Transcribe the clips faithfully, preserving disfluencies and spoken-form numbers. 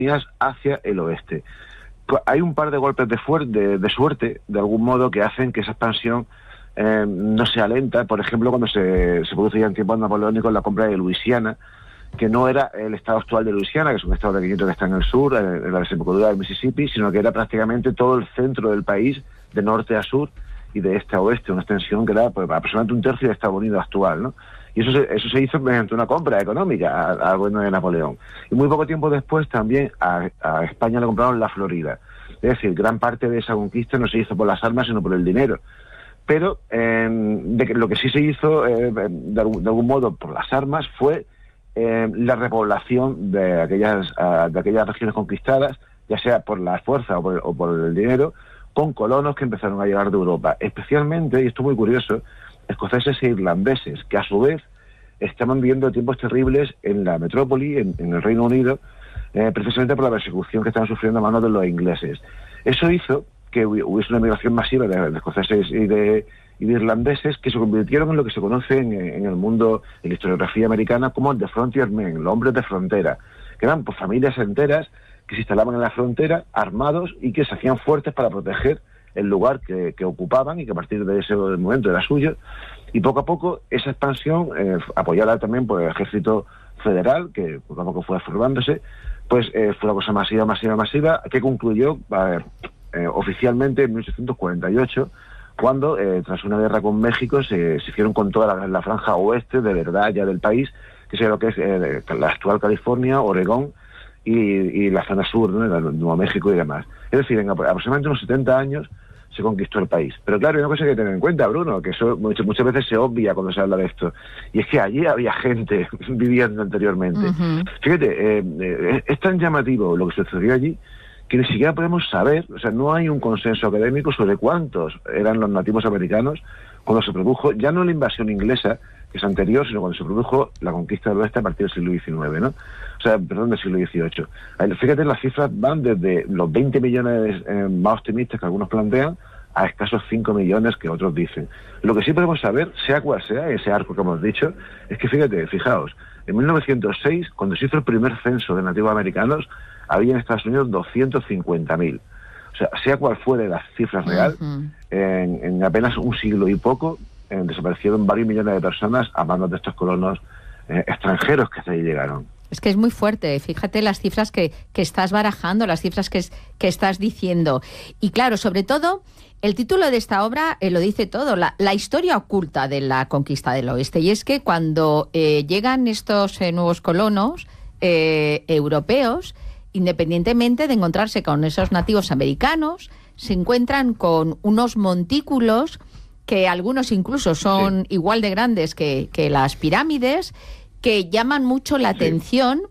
hacia el oeste. Pues hay un par de golpes de, fuer- de, de suerte, de algún modo, que hacen que esa expansión eh, no sea lenta. Por ejemplo, cuando se, se produce ya en tiempos napoleónicos la compra de Luisiana, que no era el estado actual de Luisiana, que es un estado pequeñito que está en el sur, en la desembocadura del Mississippi, sino que era prácticamente todo el centro del país, de norte a sur y de este a oeste, una extensión que era pues, aproximadamente un tercio de Estados Unidos actual, ¿no? Y eso se, eso se hizo mediante una compra económica al gobierno de Napoleón. Y muy poco tiempo después también a, a España le compraron la Florida. Es decir, gran parte de esa conquista no se hizo por las armas, sino por el dinero. Pero eh, de que, lo que sí se hizo, eh, de, algún, de algún modo, por las armas, fue eh, la repoblación de aquellas, uh, de aquellas regiones conquistadas, ya sea por la fuerza o por, o por el dinero, con colonos que empezaron a llegar de Europa. Especialmente, y esto es muy curioso, escoceses e irlandeses, que a su vez estaban viviendo tiempos terribles en la metrópoli, en, en el Reino Unido, eh, precisamente por la persecución que estaban sufriendo a manos de los ingleses. Eso hizo que hubiese una migración masiva de, de escoceses y de, y de irlandeses que se convirtieron en lo que se conoce en, en el mundo, en la historiografía americana, como the frontiermen, los hombres de frontera, que eran pues, familias enteras que se instalaban en la frontera, armados, y que se hacían fuertes para proteger el lugar que, que ocupaban y que a partir de ese momento era suyo. Y poco a poco esa expansión, eh, apoyada también por el ejército federal, que poco a poco fue formándose, pues eh, fue una cosa masiva, masiva, masiva, que concluyó a ver, eh, oficialmente en mil ochocientos cuarenta y ocho, cuando, eh, tras una guerra con México, se, se hicieron con toda la, la franja oeste, de verdad, ya del país, que es lo que es eh, la actual California, Oregón, y, y la zona sur, ¿no? Nuevo México y demás. Es decir, en aproximadamente unos setenta años se conquistó el país. Pero claro, hay una cosa que hay que tener en cuenta, Bruno, que eso muchas, muchas veces se obvia cuando se habla de esto, y es que allí había gente viviendo anteriormente. Uh-huh. Fíjate, eh, eh, es tan llamativo lo que sucedió allí que ni siquiera podemos saber, o sea, no hay un consenso académico sobre cuántos eran los nativos americanos cuando se produjo, ya no la invasión inglesa, que es anterior, sino cuando se produjo la conquista del oeste a partir del siglo diecinueve, ¿no? O sea, perdón, del siglo dieciocho. Fíjate, las cifras van desde los veinte millones eh, más optimistas que algunos plantean a escasos cinco millones que otros dicen. Lo que sí podemos saber, sea cual sea ese arco que hemos dicho, es que fíjate, fijaos, en mil novecientos seis, cuando se hizo el primer censo de nativos americanos, había en Estados Unidos doscientos cincuenta mil. O sea, sea cual fuera la cifra real, uh-huh. en, en apenas un siglo y poco, eh, desaparecieron varios millones de personas a manos de estos colonos eh, extranjeros que hasta ahí llegaron. Es que es muy fuerte, fíjate las cifras que, que estás barajando, las cifras que, es, que estás diciendo. Y claro, sobre todo, el título de esta obra eh, lo dice todo, la, la historia oculta de la conquista del oeste. Y es que cuando eh, llegan estos eh, nuevos colonos eh, europeos, independientemente de encontrarse con esos nativos americanos, se encuentran con unos montículos que algunos incluso son sí. igual de grandes que, que las pirámides, que llaman mucho la atención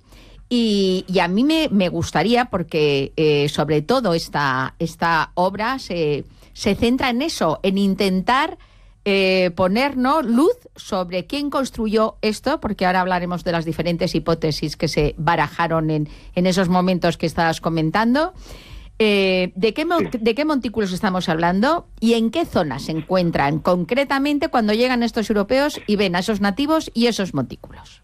y, y a mí me, me gustaría, porque eh, sobre todo esta, esta obra se, se centra en eso, en intentar eh, ponernos luz sobre quién construyó esto, porque ahora hablaremos de las diferentes hipótesis que se barajaron en, en esos momentos que estabas comentando. Eh, ¿de qué, ¿De qué montículos estamos hablando y en qué zonas se encuentran concretamente cuando llegan estos europeos y ven a esos nativos y esos montículos?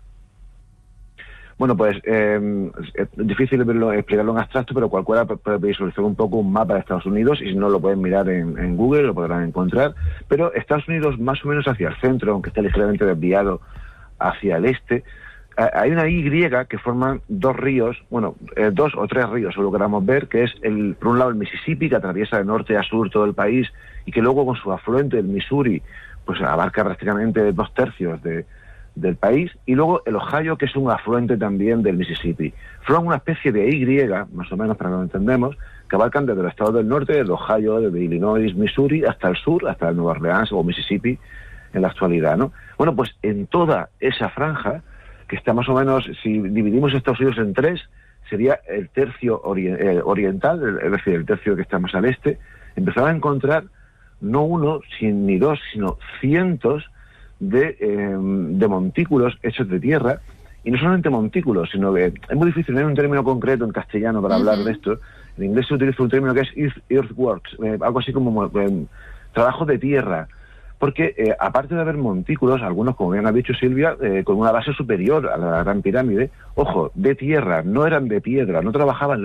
Bueno, pues eh, es difícil verlo, explicarlo en abstracto, pero cualquiera puede visualizar un poco un mapa de Estados Unidos, y si no lo pueden mirar en, en Google, lo podrán encontrar. Pero Estados Unidos más o menos hacia el centro, aunque está ligeramente desviado hacia el este, hay una Y que forman dos ríos, bueno, eh, dos o tres ríos, o lo queramos ver, que es, el por un lado, el Mississippi, que atraviesa de norte a sur todo el país, y que luego con su afluente, el Missouri, pues abarca prácticamente dos tercios de, del país, y luego el Ohio, que es un afluente también del Mississippi. Forman una especie de Y, más o menos para que lo entendamos, que abarcan desde el estado del norte, desde Ohio, desde Illinois, Missouri, hasta el sur, hasta el Nueva Orleans o Mississippi en la actualidad, ¿no? Bueno, pues en toda esa franja, que está más o menos, si dividimos Estados Unidos en tres, sería el tercio ori- eh, oriental, es decir, el tercio que está más al este, empezaba a encontrar no uno, sin, ni dos, sino cientos de, eh, de montículos hechos de tierra, y no solamente montículos, sino que es muy difícil, no hay un término concreto en castellano para uh-huh. hablar de esto. En inglés se utiliza un término que es earth, earthworks, eh, algo así como eh, trabajo de tierra, porque eh, aparte de haber montículos, algunos, como bien ha dicho Silvia, eh, con una base superior a la Gran Pirámide, ojo, de tierra, no eran de piedra, no trabajaban